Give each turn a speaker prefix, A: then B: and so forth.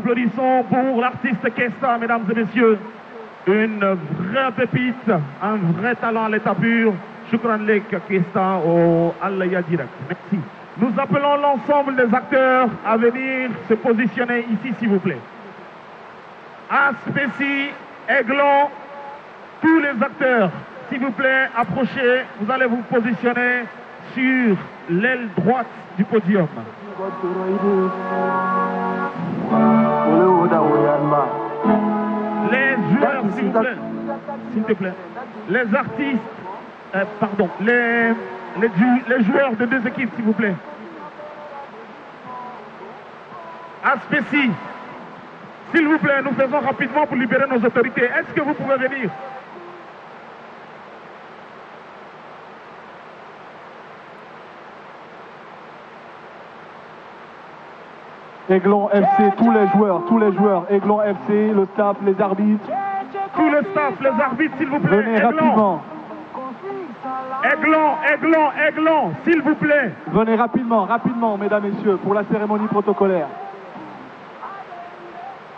A: applaudissons pour l'artiste Kesta, mesdames et messieurs. Une vraie pépite, un vrai talent à l'état pur. Shukran Lek Kesta au Alaya Direct. Merci. Nous appelons l'ensemble des acteurs à venir se positionner ici, s'il vous plaît. Aspécie, Aiglon, tous les acteurs, s'il vous plaît, approchez. Vous allez vous positionner sur l'aile droite du podium. Les joueurs, s'il te plaît, les artistes, pardon, les joueurs de deux équipes, s'il vous plaît. Aspécie, s'il vous plaît, nous faisons rapidement pour libérer nos autorités. Est-ce que vous pouvez venir?
B: Aiglon FC, tous les joueurs, Aiglon FC, le staff, les arbitres.
A: Tout le staff, les arbitres, s'il vous plaît.
B: Venez rapidement.
A: Aiglon, s'il vous plaît.
B: Venez rapidement, mesdames, messieurs, pour la cérémonie protocolaire.